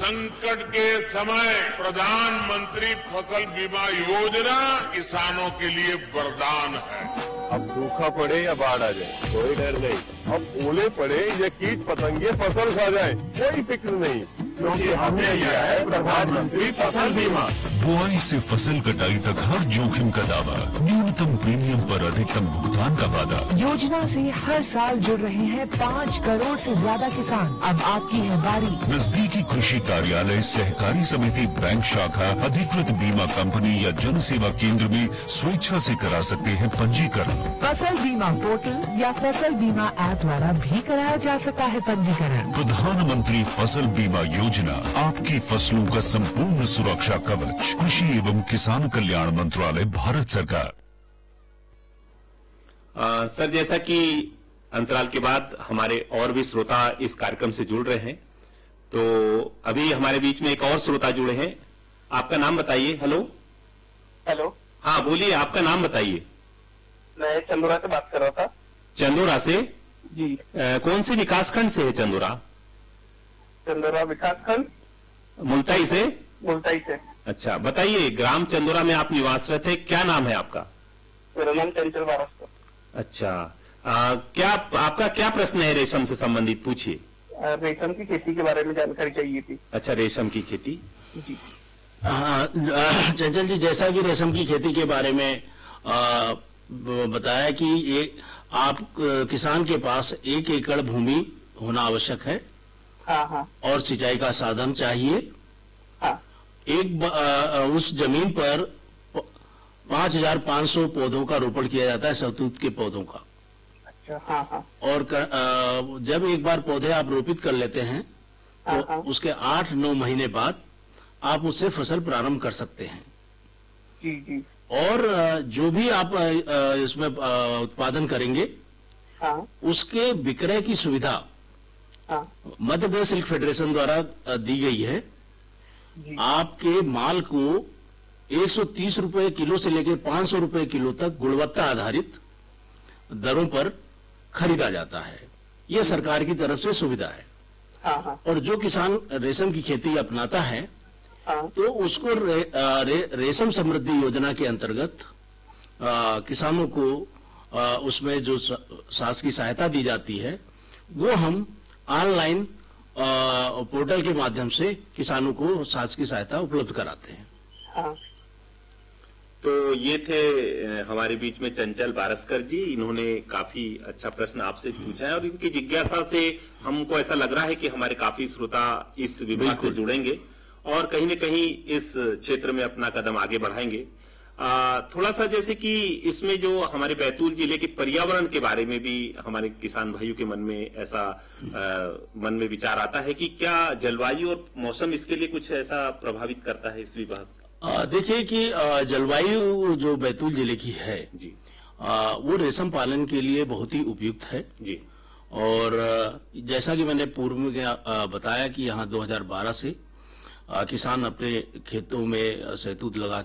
संकट के समय प्रधानमंत्री फसल बीमा योजना किसानों के लिए वरदान है। अब सूखा पड़े या बाढ़ आ जाए कोई डर नहीं। अब ओले पड़े या कीट पतंगे फसल खा जाए कोई फिक्र नहीं, क्योंकि हमने लिया है प्रधानमंत्री फसल बीमा। बुआई से फसल कटाई तक हर जोखिम का दावा, न्यूनतम प्रीमियम पर अधिकतम भुगतान का वादा। योजना से हर साल जुड़ रहे हैं 5 करोड़ से ज्यादा किसान। अब आपकी है बारी। नजदीकी कृषि कार्यालय, सहकारी समिति, बैंक शाखा, अधिकृत बीमा कंपनी या जन सेवा केंद्र में स्वेच्छा से करा सकते हैं पंजीकरण। फसल बीमा पोर्टल या फसल बीमा ऐप द्वारा भी कराया जा सकता है पंजीकरण। प्रधानमंत्री फसल बीमा योजना, आपकी फसलों का संपूर्ण सुरक्षा कवच। कृषि एवं किसान कल्याण मंत्रालय, भारत सरकार। सर, जैसा कि अंतराल के बाद हमारे और भी श्रोता इस कार्यक्रम से जुड़ रहे हैं, तो अभी हमारे बीच में एक और श्रोता जुड़े हैं। आपका नाम बताइए। Hello hello. हाँ, बोलिए, आपका नाम बताइए। मैं चंदोरा से बात कर रहा था। चंदोरा से जी। कौन से विकासखंड से है चंदोरा? चंदोरा विकासखंड, मुल्ताई से। मुल्ताई से। अच्छा, बताइए, ग्राम चंदोरा में आप निवासरत है, क्या नाम है आपका? मेरा नाम चंचल वारस। अच्छा, क्या आपका क्या प्रश्न है रेशम से संबंधित? पूछिए। रेशम की खेती के बारे में जानकारी चाहिए थी। अच्छा, रेशम की खेती। जी। चंचल जी, जैसा कि रेशम की खेती के बारे में बताया कि ये आप किसान के पास 1 एकड़ भूमि होना आवश्यक है। हाँ हाँ। और सिंचाई का साधन चाहिए। हाँ। उस जमीन पर 5500 पौधों का रोपण किया जाता है, शहतूत के पौधों का। अच्छा। हाँ हाँ। और जब एक बार पौधे आप रोपित कर लेते हैं तो हाँ। उसके 8-9 महीने बाद आप उससे फसल प्रारंभ कर सकते हैं। जी जी। और जो भी आप इसमें उत्पादन करेंगे, हाँ। उसके विक्रय की सुविधा हाँ। मध्य प्रदेश सिल्क फेडरेशन द्वारा दी गई है। जी। आपके माल को 130 रुपए किलो से लेकर 500 रुपए किलो तक गुणवत्ता आधारित दरों पर खरीदा जाता है। यह सरकार की तरफ से सुविधा है। हाँ हाँ। और जो किसान रेशम की खेती अपनाता है, हाँ। तो उसको रेशम समृद्धि योजना के अंतर्गत किसानों को उसमें जो शासकीय सहायता दी जाती है, वो हम ऑनलाइन पोर्टल के माध्यम से किसानों को शासकीय सहायता उपलब्ध कराते हैं। हाँ। तो ये थे हमारे बीच में चंचल बारस्कर जी। इन्होंने काफी अच्छा प्रश्न आपसे पूछा है और इनकी जिज्ञासा से हमको ऐसा लग रहा है कि हमारे काफी श्रोता इस विभाग से जुड़ेंगे और कहीं न कहीं इस क्षेत्र में अपना कदम आगे बढ़ाएंगे। थोड़ा सा जैसे कि इसमें जो हमारे बैतूल जिले के पर्यावरण के बारे में भी हमारे किसान भाइयों के मन में ऐसा मन में विचार आता है कि क्या जलवायु और मौसम इसके लिए कुछ ऐसा प्रभावित करता है इस विभाग? देखिए कि जलवायु जो बैतूल जिले की है जी, वो रेशम पालन के लिए बहुत ही उपयुक्त है जी। और जैसा कि मैंने पूर्व में बताया कि यहाँ 2012 से किसान अपने खेतों में शहतूत लगा